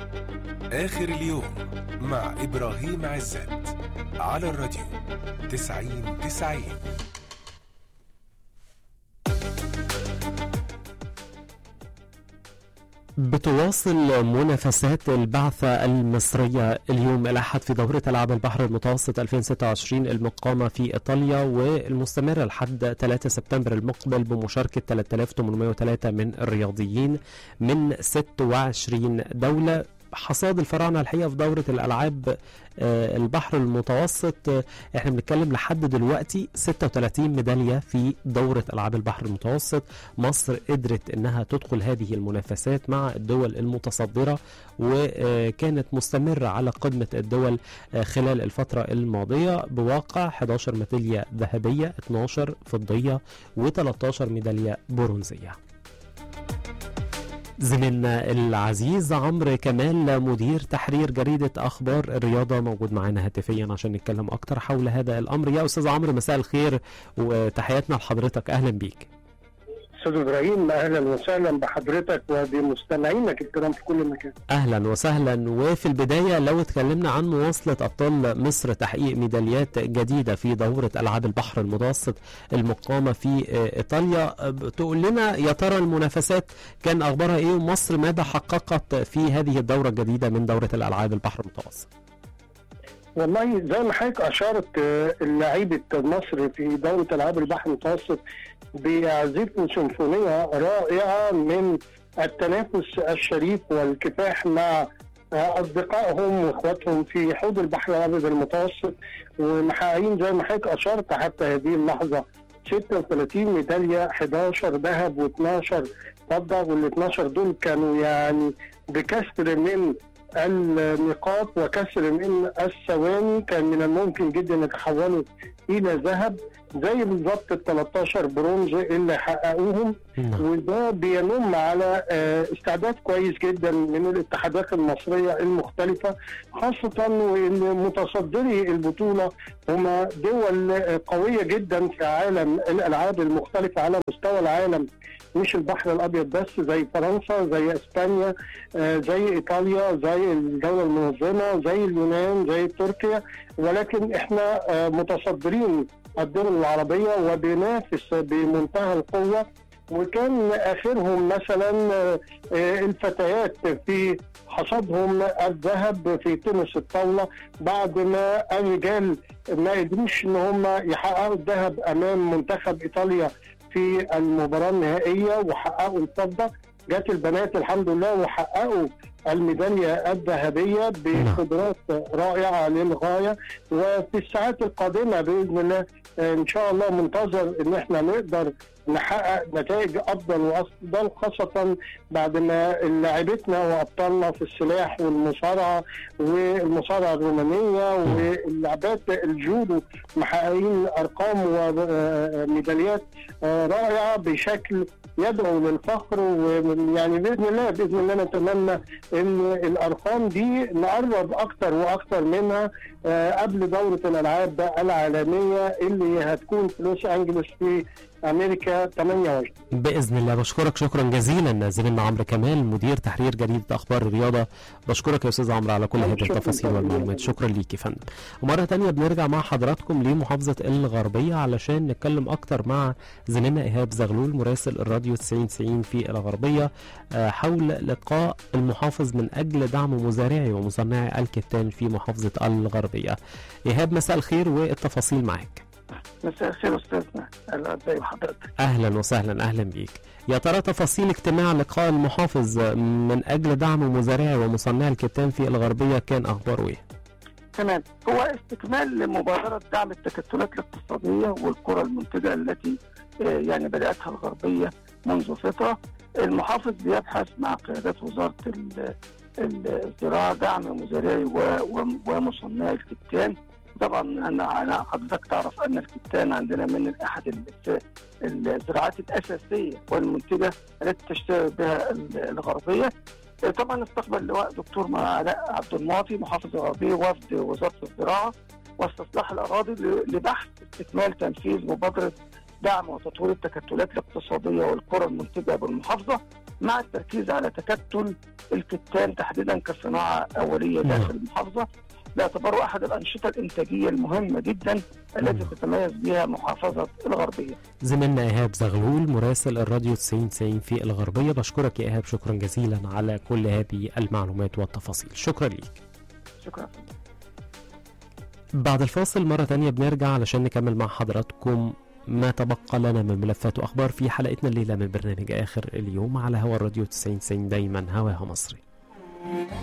آخر اليوم مع إبراهيم عزت على الراديو 90-90. بتواصل منافسات البعثة المصرية اليوم الأحد في دورة ألعاب البحر المتوسط 2026 المقامة في إيطاليا، والمستمرة لحد 3 سبتمبر المقبل بمشاركة 3803 من الرياضيين من 26 دولة. حصاد الفراعنة الحقيقة في دورة الألعاب البحر المتوسط، احنا بنتكلم لحد دلوقتي 36 ميدالية في دورة ألعاب البحر المتوسط. مصر قدرت انها تدخل هذه المنافسات مع الدول المتصدرة، وكانت مستمرة على قمة الدول خلال الفترة الماضية بواقع 11 ميدالية ذهبية، 12 فضية و13 ميدالية برونزية. زميلنا العزيز عمرو كمال مدير تحرير جريدة أخبار الرياضة موجود معنا هاتفيا عشان نتكلم أكتر حول هذا الأمر. يا أستاذ عمرو، مساء الخير وتحياتنا لحضرتك، أهلا بيك. أستاذ إبراهيم، أهلا وسهلا بحضرتك وبمستمعينك الكرام في كل مكان. أهلا وسهلا. وفي البداية لو اتكلمنا عن مواصلة أبطال مصر تحقيق ميداليات جديدة في دورة ألعاب البحر المتوسط المقامة في إيطاليا، تقول لنا يا ترى المنافسات كان أخبارها إيه، ومصر ماذا حققت في هذه الدورة الجديدة من دورة الألعاب البحر المتوسط؟ والله زي ما حضرتك أشارت، اللاعيبة مصر في دورة ألعاب البحر المتوسط بيعزفوا سيمفونية رائعة من التنافس الشريف والكفاح مع أصدقائهم وإخواتهم في حوض البحر الأبيض المتوسط، ومحققين زي ما حضرتك أشرت حتى هذه اللحظة 36 ميدالية، 11 ذهب و12 فضة، وال12 دول كانوا يعني بكسر من النقاط وكسر من الثواني، كان من الممكن جدا يتحولوا الى ذهب، زي بالضبط ال 13 برونز اللي حققوهم. وده بينم على استعداد كويس جدا من الاتحادات المصريه المختلفه، خاصه وان متصدري البطوله هم دول قويه جدا في عالم الالعاب المختلفه على مستوى العالم، مش البحر الابيض بس، زي فرنسا، زي اسبانيا، زي ايطاليا، زي الدوله المنظمه، زي اليونان، زي تركيا، ولكن احنا متصدرين الدول العربيه وبننافس بمنتهى القوه. وكان اخرهم مثلا الفتيات في حصدهم الذهب في تنس الطاوله، بعد ما الرجال ما قدروش ان هم يحققوا الذهب امام منتخب ايطاليا في المباراة النهائية وحققوا الفضة. جات البنات الحمد لله وحققوا الميدالية الذهبية بقدرات رائعة للغاية. وفي الساعات القادمة بإذن الله إن شاء الله منتظر إن احنا نقدر نحقق نتائج أفضل وأفضل، خاصة بعد ما لاعبتنا وأبطالنا في السلاح والمصارعة والمصارعة الرومانية واللعبات الجودو محققين أرقام وميداليات رائعة بشكل يدعو للفخر. ويعني بإذن الله نتمنى إن الأرقام دي نقرب أكتر وأكتر منها قبل دورة الألعاب العالمية اللي هتكون في لوس أنجلوس في أمريكا 28 بإذن الله. بشكرك شكرا جزيلا زميلنا عمرو كمال مدير تحرير جريدة أخبار الرياضة. بشكرك يا أستاذ عمرو على كل هذه التفاصيل والمعلومات، شكرا ليك يا فندم. ومرة تانية بنرجع مع حضراتكم لمحافظة الغربية علشان نتكلم أكتر مع زميلنا إيهاب زغلول مراسل الراديو 90-90 في الغربية حول لقاء المحافظ من أجل دعم مزارعي ومصنعي الكتان في محافظة الغربية. إيهاب مساء الخير والتفاصيل معك. مساء الخير أستاذنا، ازي حضرتك؟ أهلا وسهلا، أهلا بيك. يا ترى تفاصيل اجتماع لقاء المحافظ من أجل دعم مزارعي ومصنعي الكتان في الغربية كان أخباره إيه؟ تمام، هو استكمال لمبادرة دعم التكتلات الاقتصادية والقرى المنتجة التي يعني بدأتها الغربية منذ فترة. المحافظ بيبحث مع قيادات وزارة الزراعة دعم مزارعي ومصنعي الكتان. طبعا أنا حضرتك تعرف أن الكتان عندنا من أحد الزراعات الأساسية والمنتجة التي تشتهر بها الغربية. طبعا استقبل لواء دكتور علاء عبد المعطي محافظ الغربية وفد وزارة الزراعة واستصلاح الأراضي لبحث استكمال تنفيذ مبادرة دعم وتطوير التكتلات الاقتصادية والقرى المنتجة بالمحافظة. مع التركيز على تكتل الكتان تحديدا كصناعة أولية داخل المحافظة، باعتباره أحد الأنشطة الإنتاجية المهمة جدا التي تتميز بها محافظة الغربية. زميلنا إيهاب زغلول مراسل الراديو 90 في الغربية، بشكرك يا إيهاب شكرا جزيلا على كل هذه المعلومات والتفاصيل. شكرا ليك. شكرا. بعد الفاصل مرة تانية بنرجع علشان نكمل مع حضراتكم ما تبقى لنا من ملفات وأخبار في حلقتنا الليلة من برنامج آخر اليوم على هوا الراديو 90 دايما هواها مصري.